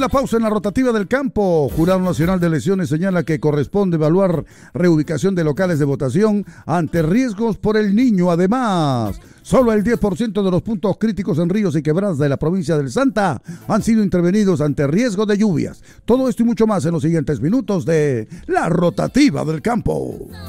La pausa en la rotativa del campo. Jurado Nacional de Elecciones señala que corresponde evaluar reubicación de locales de votación ante riesgos por el niño. Además, solo el 10% de los puntos críticos en ríos y quebradas de la provincia del Santa han sido intervenidos ante riesgo de lluvias. Todo esto y mucho más en los siguientes minutos de la rotativa del campo.